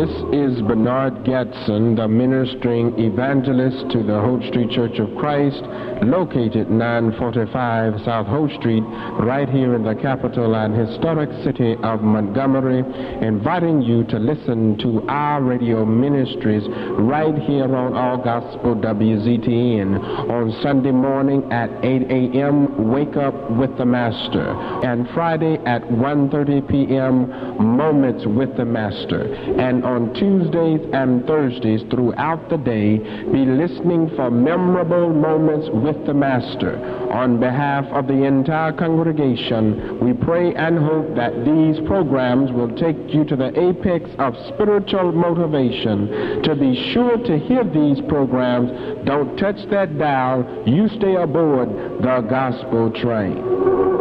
This is Bernard Gadsden, the ministering evangelist to the Holt Street Church of Christ, located 945 South Holt Street, right here in the capital and historic city of Montgomery, inviting you to listen to our radio ministries right here on All Gospel WZTN on Sunday morning at 8 a.m., Wake Up with the Master, and Friday at 1:30 p.m., Moments with the Master. And on Tuesdays and Thursdays throughout the day, be listening for memorable moments with the Master. On behalf of the entire congregation, we pray and hope that these programs will take you to the apex of spiritual motivation. To be sure to hear these programs, don't touch that dial. You stay aboard the gospel train.